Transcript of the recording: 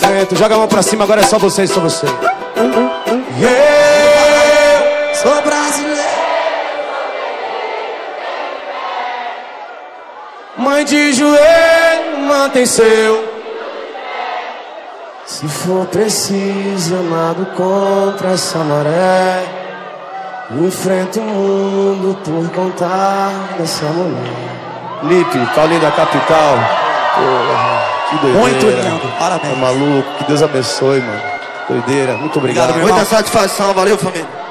enfrento. Joga a mão pra cima, agora é só você, só você. Eu sou brasileiro. Mãe de joelho, mantém seu. Se for preciso, eu nado contra essa maré. Enfrento o mundo por contar dessa mulher. Lipe, Paulinho da Capital. Porra, que doideira. Muito lindo, parabéns. É maluco, que Deus abençoe, mano. Doideira, muito obrigado. Muita satisfação, valeu, família.